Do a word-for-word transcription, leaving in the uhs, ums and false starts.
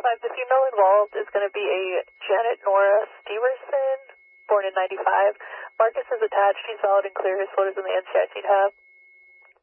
five, the female involved is going to be a Janet Nora Steverson, born in ninety-five. Marcus is attached. He's valid and clear. His photos in the N C I C tab.